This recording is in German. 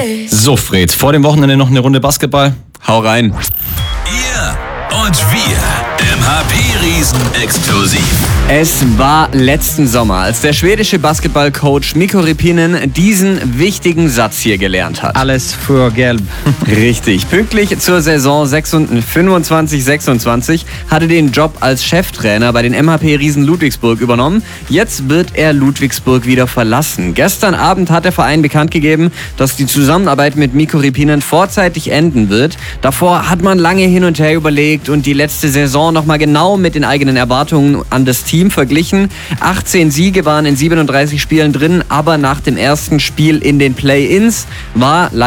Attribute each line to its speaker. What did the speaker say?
Speaker 1: So, Fred, vor dem Wochenende noch eine Runde Basketball? Hau rein.
Speaker 2: Ihr und wir. MHP-Riesen exklusiv.
Speaker 3: Es war letzten Sommer, als der schwedische Basketballcoach Mikko Rippinen diesen wichtigen Satz hier gelernt hat.
Speaker 4: Alles für Gelb.
Speaker 3: Richtig. Pünktlich zur Saison 25-26 hatte den Job als Cheftrainer bei den MHP-Riesen Ludwigsburg übernommen. Jetzt wird er Ludwigsburg wieder verlassen. Gestern Abend hat der Verein bekannt gegeben, dass die Zusammenarbeit mit Mikko Rippinen vorzeitig enden wird. Davor hat man lange hin und her überlegt und die letzte Saison nochmal genau mit den eigenen Erwartungen an das Team verglichen. 18 Siege waren in 37 Spielen drin, aber nach dem ersten Spiel in den Play-Ins war